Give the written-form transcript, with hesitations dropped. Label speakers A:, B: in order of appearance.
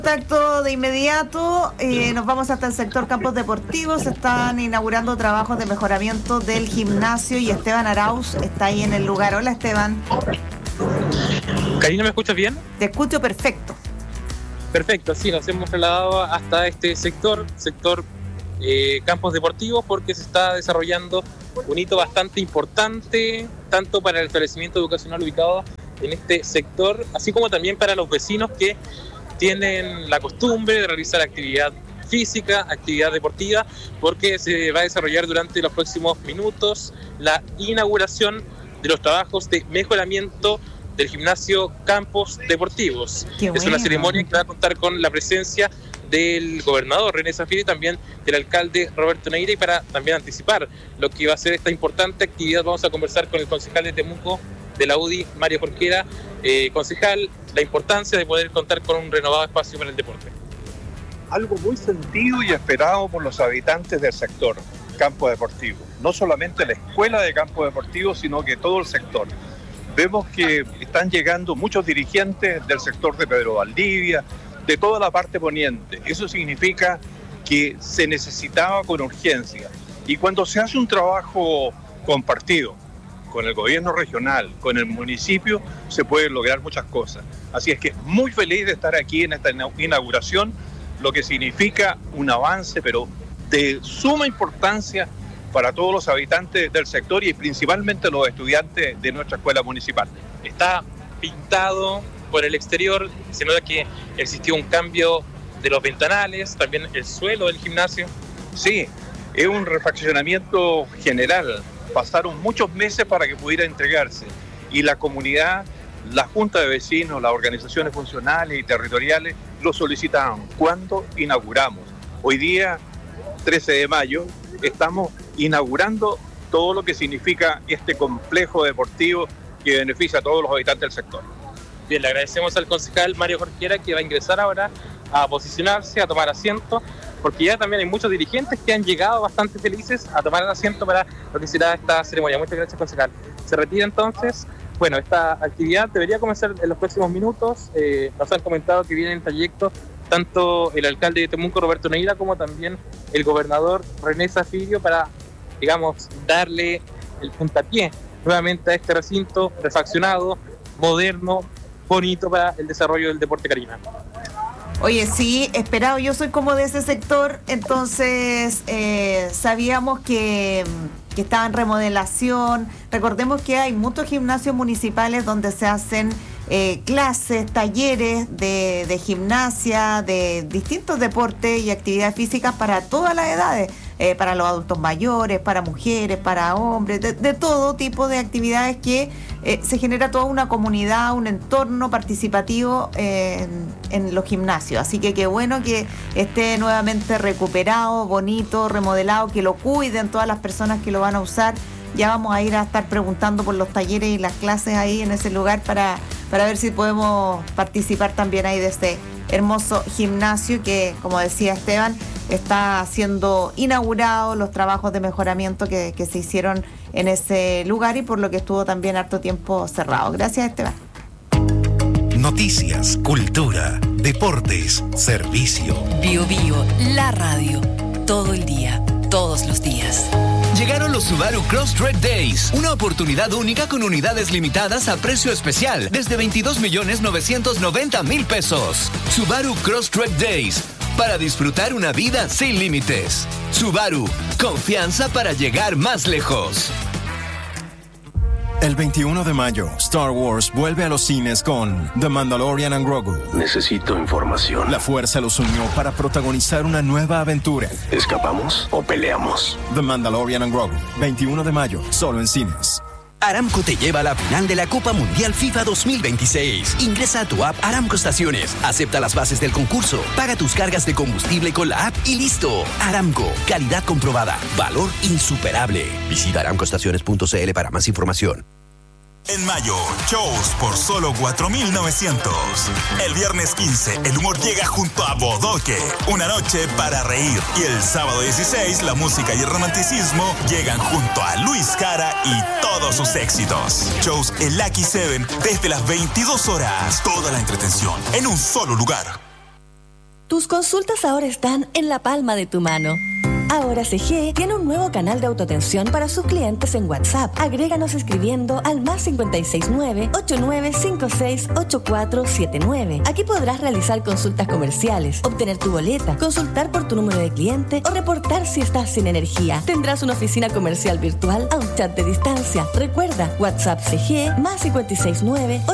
A: Contacto de inmediato, nos vamos hasta el sector campos deportivos. Se están inaugurando trabajos de mejoramiento del gimnasio y Esteban Arauz está ahí en el lugar. Hola, Esteban.
B: Karina, ¿me escuchas bien?
A: Te escucho perfecto.
B: Perfecto, sí, nos hemos trasladado hasta este sector campos deportivos, porque se está desarrollando un hito bastante importante, tanto para el establecimiento educacional ubicado en este sector, así como también para los vecinos que tienen la costumbre de realizar actividad física, actividad deportiva, porque se va a desarrollar durante los próximos minutos la inauguración de los trabajos de mejoramiento del gimnasio Campos Deportivos. Es una ceremonia que va a contar con la presencia del gobernador René Zafiro y también del alcalde Roberto Neira. Y para también anticipar lo que va a ser esta importante actividad, vamos a conversar con el concejal de Temuco de la UDI, Mario Jorquera. Concejal, la importancia de poder contar con un renovado espacio para el deporte.
C: Algo muy sentido y esperado por los habitantes del sector campo deportivo. No solamente la escuela de campo deportivo, sino que todo el sector. Vemos que están llegando muchos dirigentes del sector de Pedro Valdivia, de toda la parte poniente. Eso significa que se necesitaba con urgencia. Y cuando se hace un trabajo compartido con el gobierno regional, con el municipio, se pueden lograr muchas cosas. Así es que muy feliz de estar aquí en esta inauguración, lo que significa un avance, pero de suma importancia para todos los habitantes del sector y principalmente los estudiantes de nuestra escuela municipal.
B: Está pintado por el exterior, se nota que existió un cambio de los ventanales, también el suelo del gimnasio.
C: Sí, es un refaccionamiento general. Pasaron muchos meses para que pudiera entregarse y la comunidad, la junta de vecinos, las organizaciones funcionales y territoriales lo solicitaban. ¿Cuándo inauguramos? Hoy día, 13 de mayo, estamos inaugurando todo lo que significa este complejo deportivo que beneficia a todos los habitantes del sector.
B: Bien, le agradecemos al concejal Mario Jorquera, que va a ingresar ahora a posicionarse, a tomar asiento, porque ya también hay muchos dirigentes que han llegado bastante felices a tomar asiento para lo que será esta ceremonia. Muchas gracias, concejal. Se retira entonces. Bueno, esta actividad debería comenzar en los próximos minutos. Nos han comentado que viene en trayecto tanto el alcalde de Temuco, Roberto Neira, como también el gobernador René Zafiro, para, digamos, darle el puntapié nuevamente a este recinto refaccionado, moderno, bonito para el desarrollo del deporte, Karina.
A: Oye, sí, esperado. Yo soy como de ese sector, entonces sabíamos que estaba en remodelación. Recordemos que hay muchos gimnasios municipales donde se hacen clases, talleres de gimnasia, de distintos deportes y actividades físicas para todas las edades, para los adultos mayores, para mujeres, para hombres, de todo tipo de actividades que se genera toda una comunidad, un entorno participativo en los gimnasios. Así que qué bueno que esté nuevamente recuperado, bonito, remodelado, que lo cuiden todas las personas que lo van a usar. Ya vamos a ir a estar preguntando por los talleres y las clases ahí en ese lugar para ver si podemos participar también ahí de este hermoso gimnasio que, como decía Esteban, está siendo inaugurado, los trabajos de mejoramiento que se hicieron en ese lugar y por lo que estuvo también harto tiempo cerrado. Gracias, Esteban.
D: Noticias, cultura, deportes, servicio.
E: Bio Bio, la radio. Todo el día, todos los días.
F: Llegaron los Subaru Crosstrek Days, una oportunidad única con unidades limitadas a precio especial desde 22.990.000 pesos. Subaru Crosstrek Days, para disfrutar una vida sin límites. Subaru, confianza para llegar más lejos.
G: El 21 de mayo, Star Wars vuelve a los cines con The Mandalorian and Grogu.
H: Necesito información.
G: La fuerza los unió para protagonizar una nueva aventura.
H: ¿Escapamos o peleamos?
G: The Mandalorian and Grogu, 21 de mayo, solo en cines.
I: Aramco te lleva a la final de la Copa Mundial FIFA 2026. Ingresa a tu app Aramco Estaciones, acepta las bases del concurso, paga tus cargas de combustible con la app y listo. Aramco, calidad comprobada, valor insuperable. Visita aramcoestaciones.cl para más información.
J: En mayo, shows por solo 4.900. El viernes 15, el humor llega junto a Bodoque, una noche para reír. Y el sábado 16, la música y el romanticismo llegan junto a Luis Jara y todos sus éxitos. Shows en Lucky 7 desde las 22 horas. Toda la entretención en un solo lugar.
K: Tus consultas ahora están en la palma de tu mano. Ahora CG tiene un nuevo canal de autoatención para sus clientes en WhatsApp. Agréganos escribiendo al +569 8956 8479. Aquí podrás realizar consultas comerciales, obtener tu boleta, consultar por tu número de cliente o reportar si estás sin energía. Tendrás una oficina comercial virtual a un chat de distancia. Recuerda, WhatsApp CG +569